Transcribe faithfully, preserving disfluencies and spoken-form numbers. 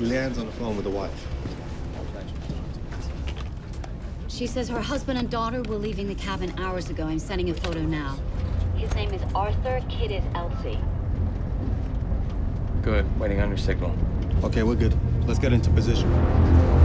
Leanne's on the phone with the wife. She says her husband and daughter were leaving the cabin hours ago. I'm sending a photo now. His name is Arthur, kid is Elsie. Good. Waiting on your signal. Okay, we're good. Let's get into position.